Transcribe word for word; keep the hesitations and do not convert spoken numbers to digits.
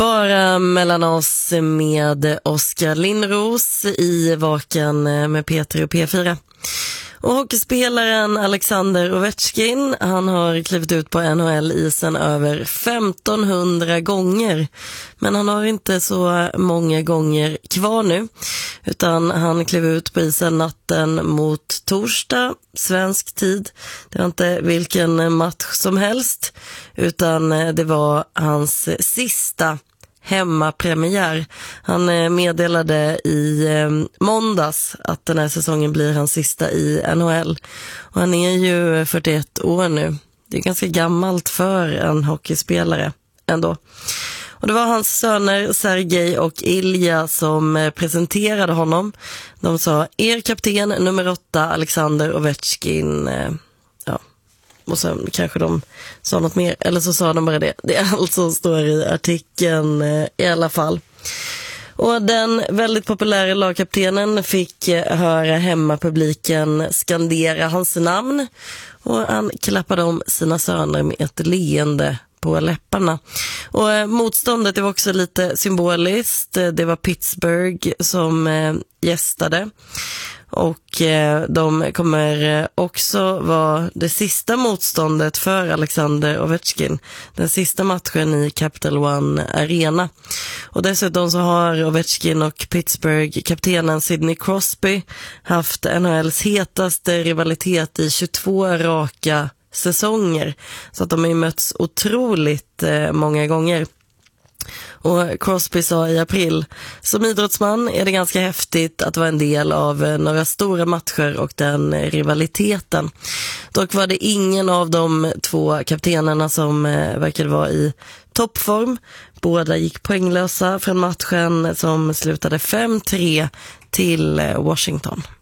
Bara mellan oss med Oskar Lindros i Vaken med P tre och P fyra. Och hockeyspelaren Alexander Ovechkin, han har klivit ut på N H L-isen över femtonhundra gånger. Men han har inte så många gånger kvar nu. Utan han klev ut på isen natten mot torsdag, svensk tid. Det var inte vilken match som helst, utan det var hans sista hemmapremiär. Han meddelade i måndags att den här säsongen blir hans sista i N H L. Och han är ju fyrtioett år nu. Det är ganska gammalt för en hockeyspelare ändå. Och det var hans söner Sergej och Ilja som presenterade honom. De sa, er kapten nummer åtta, Alexander Ovechkin. Ja. Och sen kanske de sa något mer. Eller så sa de bara det. Det är allt som står i artikeln i alla fall. Och den väldigt populära lagkaptenen fick höra hemmapubliken skandera hans namn. Och han klappade om sina söner med ett leende på läpparna. Och eh, motståndet det var också lite symboliskt. Det var Pittsburgh som eh, gästade. Och eh, de kommer också vara det sista motståndet för Alexander Ovechkin. Den sista matchen i Capital One Arena. Och dessutom så har Ovechkin och Pittsburgh-kaptenen Sidney Crosby haft N H L:s hetaste rivalitet i tjugotvå raka säsonger. Så att de har ju mötts otroligt eh, många gånger. Och Crosby sa i april, som idrottsman är det ganska häftigt att vara en del av några stora matcher och den rivaliteten. Dock var det ingen av de två kaptenerna som eh, verkade vara i toppform. Båda gick poänglösa från matchen som slutade fem tre till Washington.